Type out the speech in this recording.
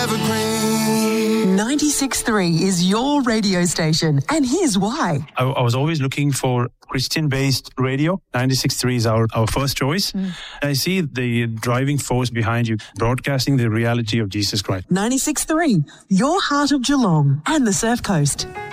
96.3 is your radio station, and here's why. I was always looking for Christian-based radio. 96.3 is our first choice. I see the driving force behind you, broadcasting the reality of Jesus Christ. 96.3, your heart of Geelong and the Surf Coast.